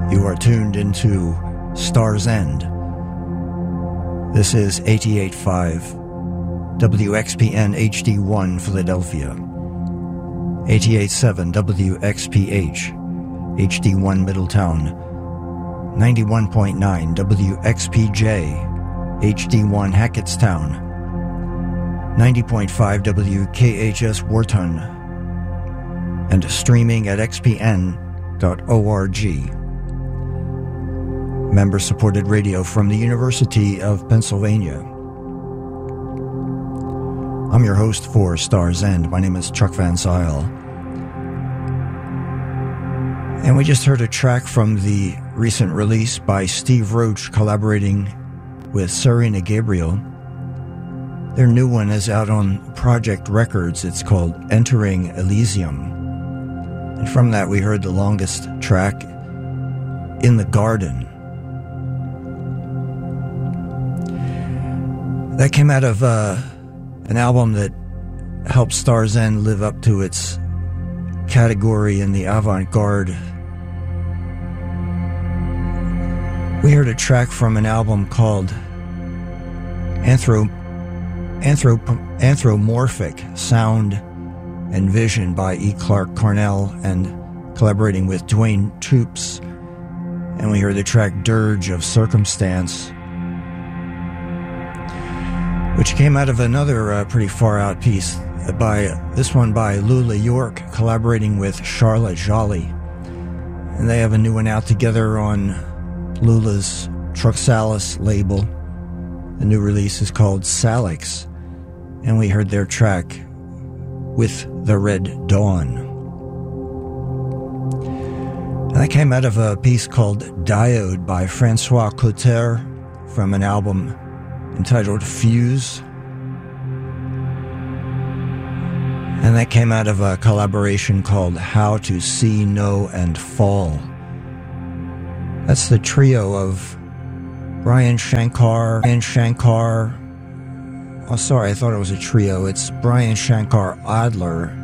You are tuned into Star's End. This is 88.5 WXPN HD1 Philadelphia, 88.7 WXPH HD1 Middletown, 91.9 WXPJ HD1 Hackettstown, 90.5 WKHS Wharton, and streaming at xpn.org. Member-supported radio from the University of Pennsylvania. I'm your host for Star's End. My name is Chuck Van Zyl. And we just heard a track from the recent release by Steve Roach collaborating with Serena Gabriel. Their new one is out on Project Records. It's called Entering Elysium. And from that we heard the longest track, In the Garden. That came out of an album that helped Star's End live up to its category in the avant-garde. We heard a track from an album called Anthropomorphic Sound and Vision by E. Clark Cornell and collaborating with Dwayne Troops. And we heard the track Dirge of Circumstance, which came out of another pretty far-out piece, this one by Lula York, collaborating with Charlotte Jolly. And they have a new one out together on Lula's Truxalis label. The new release is called Salix, and we heard their track With the Red Dawn. And that came out of a piece called Diode by Francois Clotaire from an album entitled Fuse. And that came out of a collaboration called How to See, Know, and Fall. That's the trio of Brian Shankar. Oh, sorry, I thought it was a trio. It's Brian Shankar Adler,